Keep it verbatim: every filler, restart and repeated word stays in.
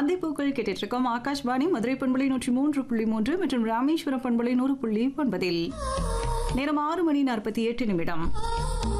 அந்திப்பூக்கள் கேட்டுட்டு இருக்கோம். ஆகாஷ்வாணி மதுரை பண்பலை நூற்றி மூன்று புள்ளி மூன்று மற்றும் ராமேஸ்வரம் பண்பலை நூறு புள்ளி ஒன்பதில் நேரம் ஆறு மணி நாற்பத்தி எட்டு நிமிடம்.